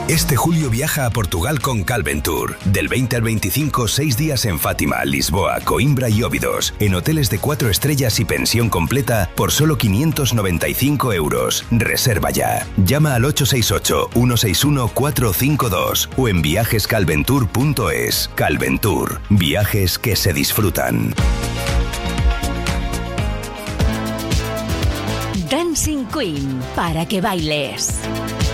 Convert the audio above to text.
Este julio viaja a Portugal con Calventour. Del 20 al 25, 6 días en Fátima, Lisboa, Coimbra y Óbidos. En hoteles de 4 estrellas y pensión completa por solo 595 euros. Reserva ya. Llama al 868-161-452 o en viajescalventour.es. Calventour. Viajes que se disfrutan. Dancing Queen, para que bailes.